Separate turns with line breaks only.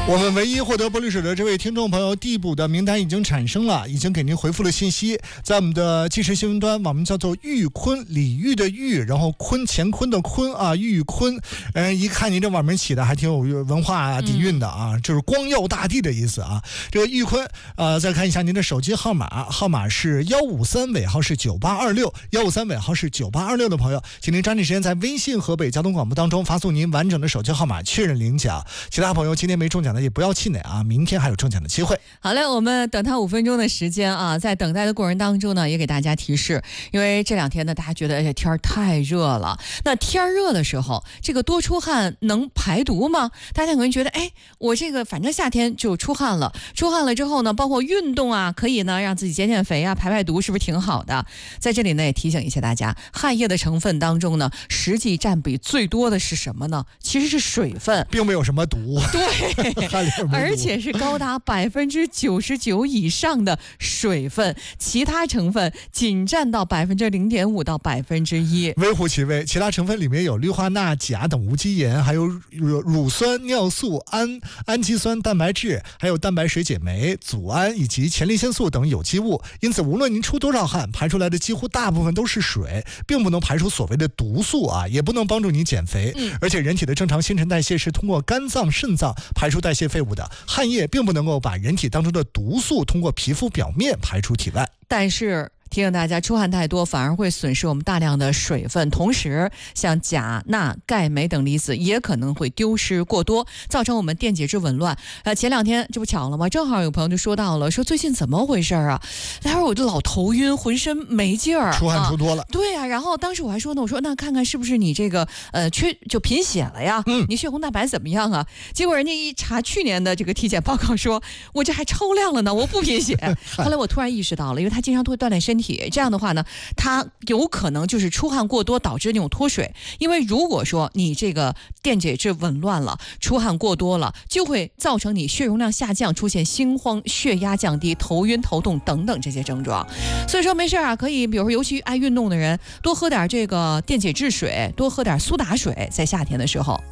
我们唯一获得玻璃水的这位听众朋友递补的名单已经产生了，已经给您回复了信息，在我们的即时新闻端，网名叫做玉坤，李玉的玉，然后坤乾坤的坤啊，玉坤。一看您这网名起的还挺有文化底蕴的啊，就是光耀大地的意思啊。这个玉坤，再看一下您的手机号码，号码是153，尾号是9826，153尾号是9826的朋友，请您抓紧时间在微信河北交通广播当中发送您完整的手机号码，确认领奖。其他朋友今天没中奖的也不要气馁啊，明天还有中奖的机会。
好嘞，我们等他5分钟的时间啊，在等待的过程当中呢，也给大家提示，因为这2天呢，大家觉得天太热了。那天热的时候，这个多出汗能排毒吗？大家可能觉得，我这个反正夏天就出汗了之后呢，包括运动啊，可以呢让自己减减肥啊，排毒，是不是挺好的？在这里呢，也提醒一下大家，汗液的成分当中呢，实际占比最多的是什么呢？其实是水分，
并没有什么毒。
对，而且是高达99%以上的水分，其他成分仅占到0.5%到1%，
微乎其微。其他成分里面有氯化钠、钾等无机盐，还有乳酸、尿素、氨基酸、蛋白质，还有蛋白水解酶、组胺以及前列腺素等有机物。因此，无论您出多少汗，排出来的几乎大部分都是水，并不能排出所谓的毒素啊，也不能帮助你减肥。而且，人体的正常新陈代谢是通过肝脏、肾脏排出代谢废物的，汗液并不能够把人体当中的毒素通过皮肤表面排出体外。
但是提醒大家，出汗太多反而会损失我们大量的水分，同时像钾、钠、钙、镁等离子也可能会丢失过多，造成我们电解质紊乱。前2天这不巧了吗？正好有朋友就说到了，说最近怎么回事啊？待会儿我就老头晕，浑身没劲儿，
出汗出多了。
对啊，然后当时我还说呢，我说那看看是不是你这个就贫血了呀？你血红蛋白怎么样啊？结果人家一查去年的这个体检报告说，我这还超量了呢，我不贫血。后来我突然意识到了，因为他经常都会锻炼身体。这样的话呢，它有可能就是出汗过多导致那种脱水。因为如果说你这个电解质紊乱了，出汗过多了，就会造成你血容量下降，出现心慌、血压降低、头晕、头痛等等这些症状。所以说没事啊，可以比如说尤其爱运动的人，多喝点这个电解质水，多喝点苏打水，在夏天的时候。